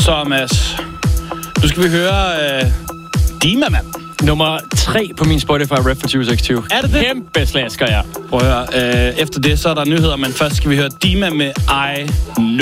Så Mads, nu skal vi høre Dima, mand. Nummer 3 på min Spotify Rap for 2026. Er det det? Kæmpe slasker, ja. Prøv at høre. Efter det, så er der nyheder, men først skal vi høre Dima med I